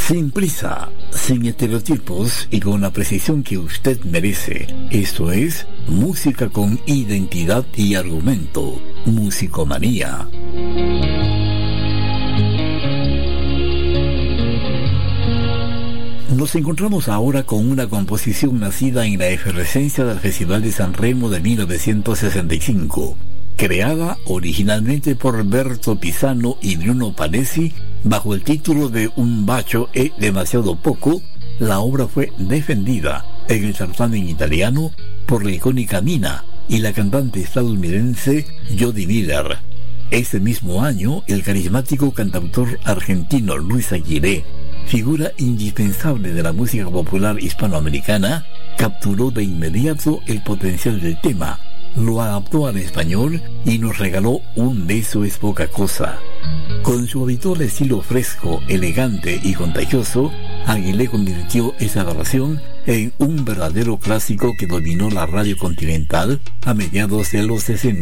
Sin prisa, sin estereotipos y con la precisión que usted merece. Esto es música con identidad y argumento. Musicomanía. Nos encontramos ahora con una composición nacida en la efervescencia del Festival de San Remo de 1965, creada originalmente por Berto Pisano y Bruno Panesi bajo el título de Un bacio è demasiado poco. La obra fue defendida en el certamen italiano por la icónica Nina y la cantante estadounidense Jody Miller. Ese mismo año, el carismático cantautor argentino Luis Aguilé, figura indispensable de la música popular hispanoamericana, capturó de inmediato el potencial del tema, lo adaptó al español y nos regaló Un beso es poca cosa. Con su habitual estilo fresco, elegante y contagioso, Aguilé convirtió esa versión en un verdadero clásico que dominó la radio continental a mediados de los 60.